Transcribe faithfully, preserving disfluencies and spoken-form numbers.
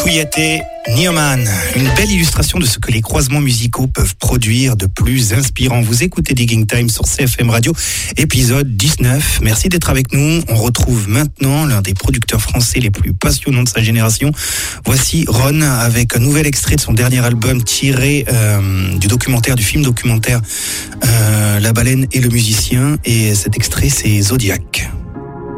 Kouyaté, Nioman, une belle illustration de ce que les croisements musicaux peuvent produire de plus inspirant. Vous écoutez Digging Time sur C F M Radio, épisode dix-neuf. Merci d'être avec nous. On retrouve maintenant l'un des producteurs français les plus passionnants de sa génération. Voici Ron avec un nouvel extrait de son dernier album tiré euh, du documentaire, du film documentaire euh, La baleine et le musicien. Et cet extrait, c'est Zodiac.